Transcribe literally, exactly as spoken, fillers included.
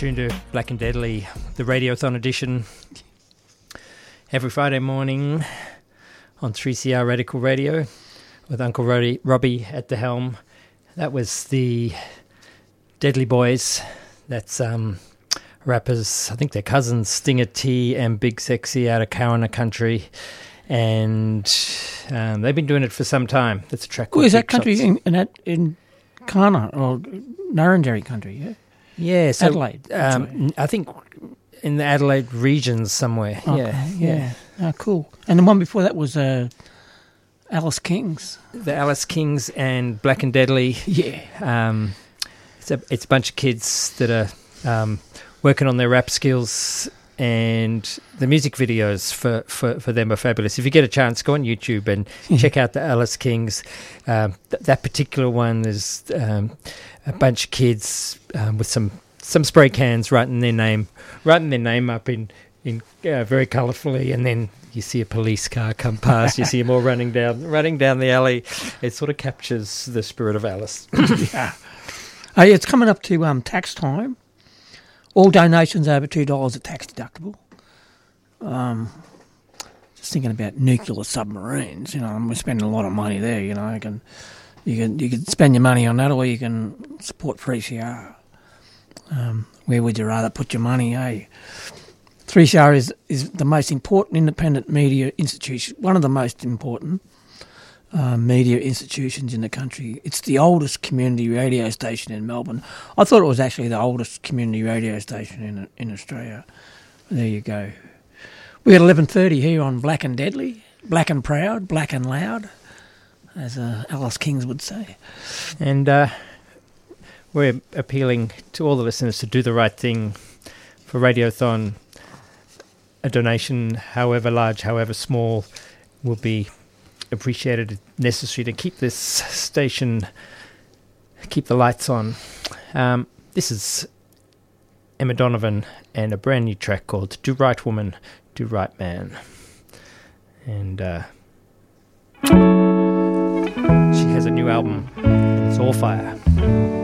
tuned to Black and Deadly, the Radiothon edition, every Friday morning on three C R Radical Radio with Uncle Robbie, Robbie at the helm. That was the Deadly Boys. That's um, rappers, I think they're cousins, Stinger T and Big Sexy out of Kawana Country. And um, they've been doing it for some time. That's a track called Well, is that Big country Shots. in, in, that- in Kana or Nurrunjeri country, yeah? Yeah, so, Adelaide, Um, actually. I think in the Adelaide regions somewhere. Okay, yeah, yeah. Oh, cool. And the one before that was uh, Alice Kings. The Alice Kings and Black and Deadly. Yeah. Um, it's a it's a bunch of kids that are um, working on their rap skills, and the music videos for, for, for them are fabulous. If you get a chance, go on YouTube and check out the Alice Kings. Um, th- that particular one, there's um, a bunch of kids um, with some, some spray cans writing their name, writing their name up in in uh, very colourfully, and then you see a police car come past. You see them all running down running down the alley. It sort of captures the spirit of Alice. yeah. Uh, yeah, it's coming up to um, tax time. All donations over two dollars are tax deductible. Um, just thinking about nuclear submarines, you know, and we're spending a lot of money there. You know, you can you can you can spend your money on that, or you can support three C R. Um, where would you rather put your money? Eh? three C R is is the most important independent media institution, one of the most important uh, media institutions in the country. It's the oldest community radio station in Melbourne. I thought it was actually the oldest community radio station in in Australia. There you go. We're at eleven thirty here on Black and Deadly, Black and Proud, Black and Loud, as uh, Alice Kings would say. And uh, we're appealing to all the listeners to do the right thing for Radiothon. A donation, however large, however small, will be appreciated, necessary to keep this station, keep the lights on. Um, this is Emma Donovan and a brand new track called Do Right Woman, Do Right Man. And uh, she has a new album, and it's all fire.